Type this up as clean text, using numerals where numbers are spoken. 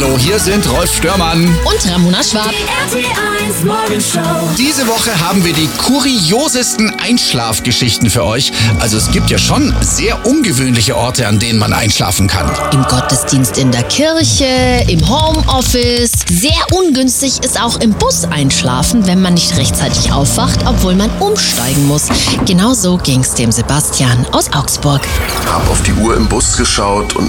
Hallo, hier sind Rolf Störmann und Ramona Schwab. RTL Morgenshow. Diese Woche haben wir die kuriosesten Einschlafgeschichten für euch. Also es gibt ja schon sehr ungewöhnliche Orte, an denen man einschlafen kann. Im Gottesdienst in der Kirche, im Homeoffice. Sehr ungünstig ist auch im Bus einschlafen, wenn man nicht rechtzeitig aufwacht, obwohl man umsteigen muss. Genau so ging's dem Sebastian aus Augsburg. Hab auf die Uhr im Bus geschaut und